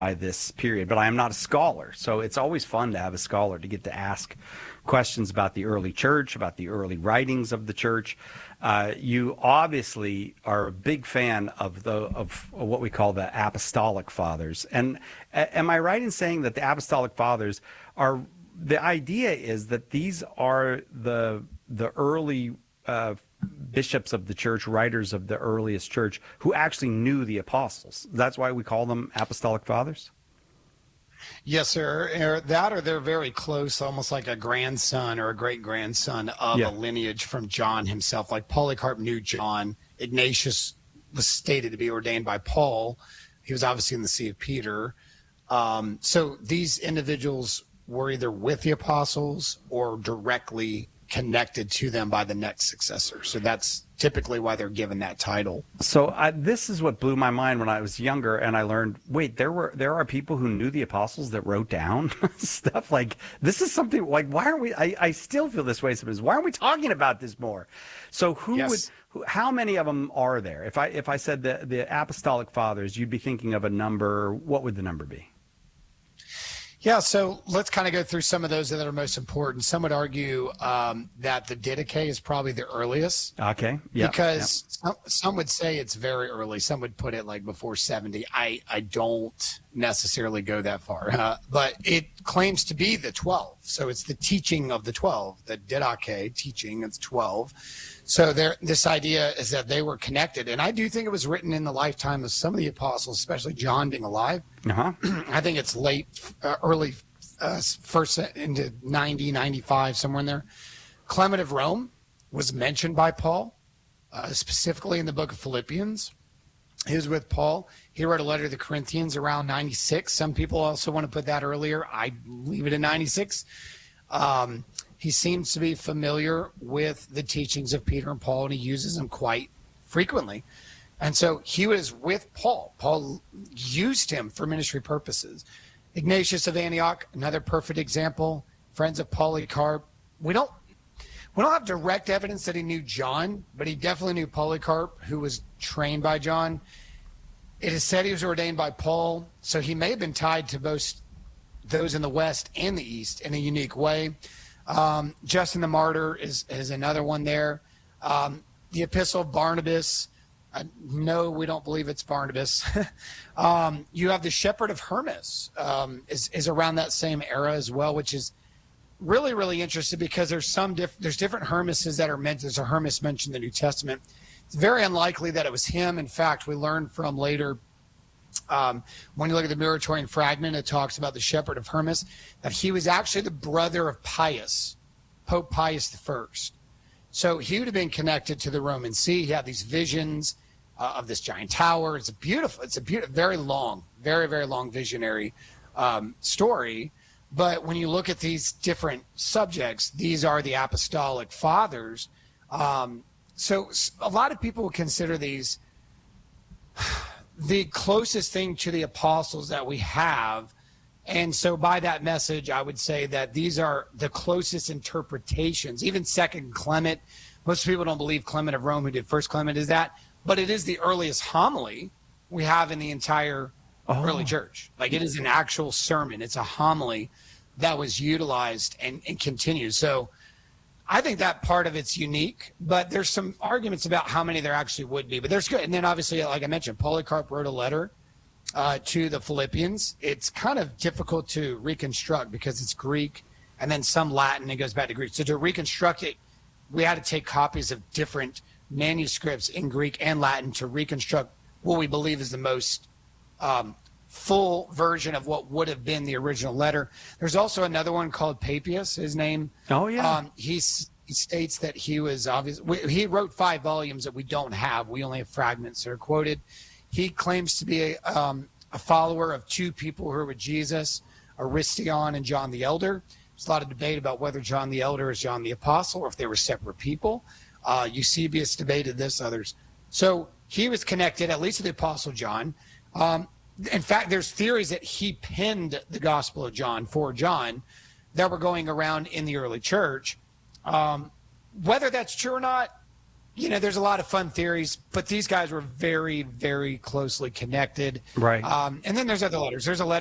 this period, but I am not a scholar. So it's always fun to have a scholar to get to ask questions about the early church, about the early writings of the church. You obviously are a big fan of what we call the apostolic fathers. And am I right in saying that the apostolic fathers are, the idea is that these are the early bishops of the church, writers of the earliest church, who actually knew the apostles? That's why we call them apostolic fathers? Yes, sir. That or they're very close, almost like a grandson or a great grandson of Yeah. a lineage from John himself. Like Polycarp knew John. Ignatius was stated to be ordained by Paul. He was obviously in the See of Peter. So these individuals were either with the apostles or directly connected to them by the next successor. So that's typically why they're given that title. So this is what blew my mind when I was younger, and I learned, wait, there are people who knew the apostles that wrote down stuff. Like, this is something, like, why aren't we? I still feel this way sometimes. Why aren't we talking about this more? So how many of them are there? If I said the apostolic fathers, you'd be thinking of a number. What would the number be? Yeah, so let's kind of go through some of those that are most important. Some would argue that the Didache is probably the earliest. Okay, yeah. Because some would say it's very early. Some would put it like before 70. I don't necessarily go that far. But it claims to be the 12. So it's the teaching of the 12, the Didache teaching. It's 12. So this idea is that they were connected. And I do think it was written in the lifetime of some of the apostles, especially John being alive. Uh-huh. I think it's early, first into 90, 95, somewhere in there. Clement of Rome was mentioned by Paul, specifically in the book of Philippians. He was with Paul. He wrote a letter to the Corinthians around 96. Some people also want to put that earlier. I leave it at 96. He seems to be familiar with the teachings of Peter and Paul, and he uses them quite frequently. And so he was with Paul. Paul used him for ministry purposes. Ignatius of Antioch, another perfect example. Friends of Polycarp. We don't have direct evidence that he knew John, but he definitely knew Polycarp, who was trained by John. It is said he was ordained by Paul, so he may have been tied to both those in the West and the East in a unique way. Justin the Martyr is another one there. The Epistle of Barnabas. No, we don't believe it's Barnabas. You have the Shepherd of Hermas is around that same era as well, which is really, really interesting because there's different Hermeses that are mentioned. There's a Hermas mentioned in the New Testament. It's very unlikely that it was him. In fact, we learned from later when you look at the Muratorian fragment, it talks about the Shepherd of Hermas, that he was actually the brother of Pius, Pope Pius I. So he would have been connected to the Roman See. He had these visions of this giant tower. It's a beautiful, very long, very, very long visionary story. But when you look at these different subjects, these are the apostolic fathers. So a lot of people would consider these the closest thing to the apostles that we have. And so by that message, I would say that these are the closest interpretations. Even Second Clement, most people don't believe Clement of Rome, who did First Clement, is that, but it is the earliest homily we have in the entire early church. Like, it is an actual sermon. It's a homily that was utilized and continues. So I think that part of it's unique, but there's some arguments about how many there actually would be. But there's good. And then obviously, like I mentioned, Polycarp wrote a letter to the Philippians. It's kind of difficult to reconstruct because it's Greek and then some Latin. It goes back to Greek. So to reconstruct it, we had to take copies of different manuscripts in Greek and Latin to reconstruct what we believe is the most full version of what would have been the original letter. There's also another one called Papias, his name. Oh, yeah. He states that he was he wrote 5 volumes that we don't have. We only have fragments that are quoted. He claims to be a follower of 2 people who were with Jesus, Aristion and John the Elder. There's a lot of debate about whether John the Elder is John the Apostle or if they were separate people. Eusebius debated this, others. So he was connected, at least to the Apostle John. In fact, there's theories that he penned the Gospel of John for John that were going around in the early church. Whether that's true or not, there's a lot of fun theories, but these guys were very, very closely connected. Right. And then there's other letters. There's a letter